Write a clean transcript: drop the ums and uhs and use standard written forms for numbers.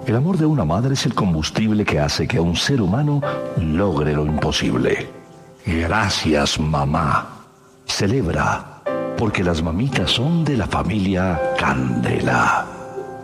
El amor de una madre es el combustible que hace que un ser humano logre lo imposible. Gracias, mamá. Celebra, porque las mamitas son de la familia Candela.